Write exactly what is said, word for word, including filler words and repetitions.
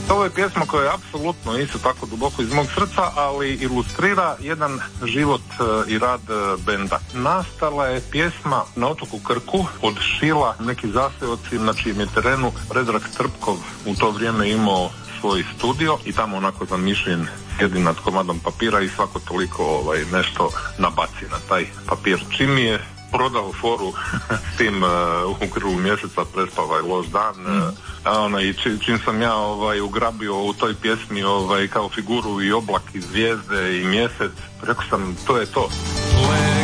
Ovo je pjesma koja je apsolutno isto tako duboko iz mog srca, ali ilustrira jedan život i rad benda. Nastala je pjesma na otoku Krku od Šila, neki zaseoci na čijem je terenu Predrag Trpkov u to vrijeme imao svoj studio i tamo onako zamišljen sjedi nad komadom papira i svako toliko ovaj, nešto nabaci na taj papir. Čim mi je prodao foru s tim uh, u krvu mjeseca prespava je loš dan, mm. uh, a ona, i či, čim sam ja ovaj, ugrabio u toj pjesmi ovaj, kao figuru i oblak i zvijezde i mjesec, rekao sam to je to.